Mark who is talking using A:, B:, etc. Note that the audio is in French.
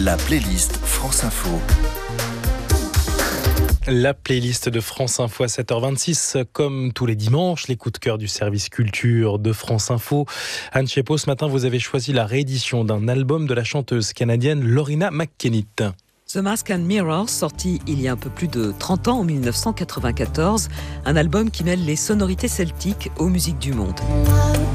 A: La playlist France Info.
B: La playlist de France Info à 7h26, comme tous les dimanches, les coups de cœur du service culture de France Info. Anne Chepo, ce matin, vous avez choisi la réédition d'un album de la chanteuse canadienne Loreena McKennitt.
C: The Mask and Mirror, sorti il y a un peu plus de 30 ans, en 1994, un album qui mêle les sonorités celtiques aux musiques du monde.